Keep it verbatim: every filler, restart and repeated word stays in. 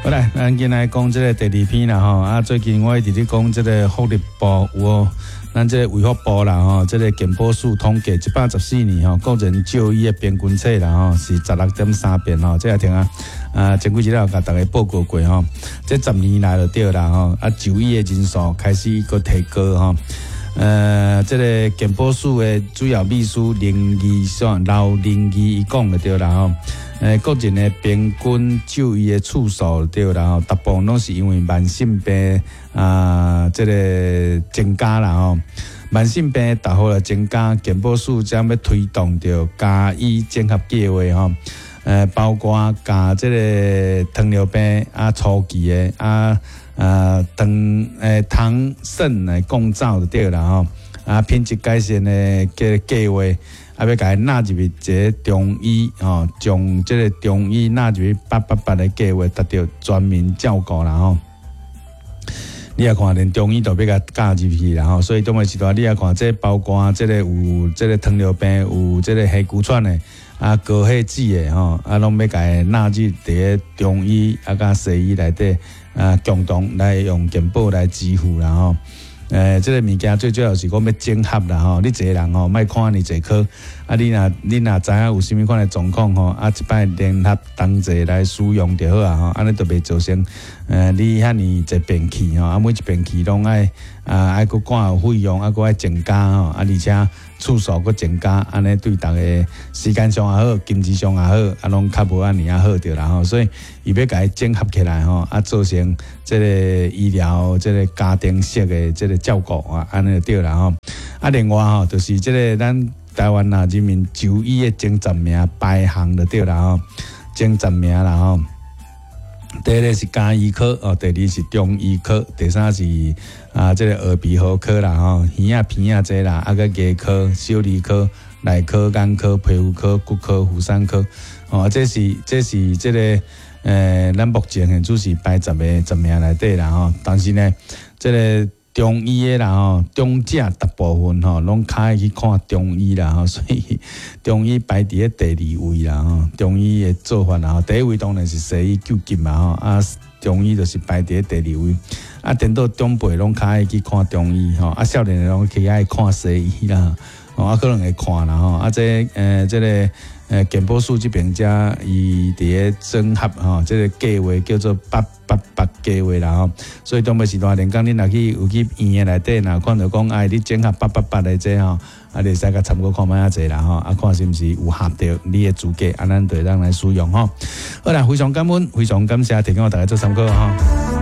好来，咱今来讲这个第二篇啦吼。啊，最近我一直咧讲这个福利部有，咱这个卫福部啦吼，这个健保署统计一百十四年吼，个人就医的平均数啦吼是十六点三遍吼。这也听啊，啊前几日有甲大家报告过吼，这十年来就对啦吼。啊，就医的人数开始个提高吼。呃，这个健保署的主要秘书林义爽、刘林义伊讲就对啦吼。诶，个人的平均就医的次数对啦吼，大部分拢是因为慢性病啊，这个增加啦吼。慢性病大幅的增加，健保署将要推动着加医整合计划吼。呃，包括加这个糖尿病啊，初期的啊啊糖诶糖肾来降噪就对啦吼。啊，品质改善的计计划。啊，要甲伊纳入一个中医吼，将这个中医纳入八八八的计划，达到全民照顾啦吼。你也看，连中医都要甲加入去啦吼，所以当个时段你也看，这包括这个有这个糖尿病，有这个黑骨喘的，啊高血脂的吼，啊拢要甲伊纳入伫个中医啊甲西医内底啊共同来用健保来支付啦吼。诶，这个物件最主要是讲要整合啦吼，你一个人吼，莫看你一科，啊，你若你若知影有啥物款的状况吼，啊，一摆联合同齐来使用就好啊吼，安尼就袂造成诶你遐尼一便器吼，啊，每一便器拢爱啊爱佫挂有费用，啊佫爱增加吼，啊，而且次数佫增加，安尼对逐个时间上也好，经济上也好，啊，拢较无安尼啊好着啦吼，所以伊要甲伊整合起来吼，啊，造成这个医疗这个家庭式的这个照顾啊，安尼就对啦吼。啊，另外吼，就是这个咱台湾啊人民就医的前十名排行就对啦吼，前十名啦吼。第一个是家医科哦，第二是中医科，第三是啊这个耳鼻喉科啦吼，耳啊鼻啊这啦，啊个牙科、小儿科、内科、眼科、皮肤科、骨科、妇产科哦，这是这是这个诶，咱目前现主是排十个十名内底啦吼，但是呢，这个中医的啦吼，中者大部分吼拢较爱去看中医啦吼，所以中医排伫咧第二位啦吼。中医的做法啦吼，第一位当然是西医救急嘛吼，啊中医就是排伫咧第二位。啊，等到长辈拢较爱去看中医吼，啊少年的拢较爱看西医啦，哦啊可能会看啦吼，啊这呃这个。呃，健保署这边遮伊伫咧整合吼，这个计划叫做八八八计划啦吼，所以当要时段连讲你若去有去医院内底，若看到讲哎，你整合八八八的这吼，啊，你使甲参考看卖啊济啦吼，啊看是毋是有合着你的资格，啊咱就当来使用吼。好啦，非常感恩，非常感谢提供我大家做参考吼。